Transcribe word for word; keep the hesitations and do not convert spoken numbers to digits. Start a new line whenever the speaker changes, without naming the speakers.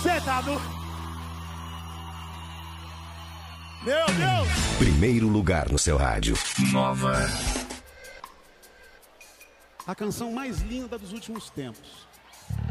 Cê tá no... Meu Deus!
Primeiro lugar no seu rádio. Nova.
A canção mais linda dos últimos tempos.